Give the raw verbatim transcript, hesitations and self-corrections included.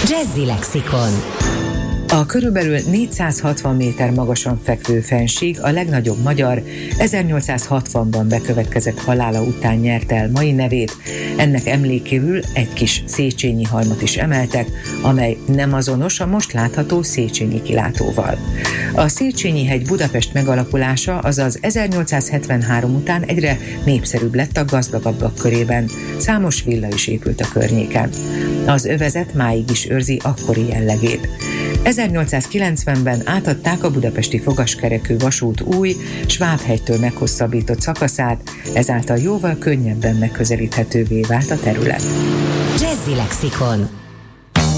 Jazzy Lexikon. A körülbelül négyszázhatvan méter magasan fekvő fennsík a legnagyobb magyar ezernyolcszázhatvanban bekövetkezett halála után nyerte el mai nevét. Ennek emlékéül egy kis Széchenyi halmot is emeltek, amely nem azonos a most látható Széchenyi kilátóval. A Széchenyi-hegy Budapest megalakulása, azaz ezernyolcszázhetvenhárom után egyre népszerűbb lett a gazdagabbak körében. Számos villa is épült a környéken. Az övezet máig is őrzi akkori jellegét. ezernyolcszázkilencvenben átadták a budapesti fogaskerekű vasút új, Svábhegytől meghosszabbított szakaszát, ezáltal jóval könnyebben megközelíthetővé vált a terület. Jazzy Lexikon.